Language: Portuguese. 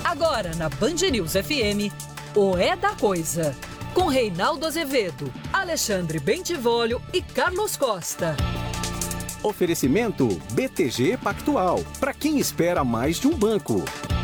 Agora na Band News FM, o É da Coisa. Com Reinaldo Azevedo, Alexandre Bentivolio e Carlos Costa. Oferecimento BTG Pactual. Para quem espera mais de um banco.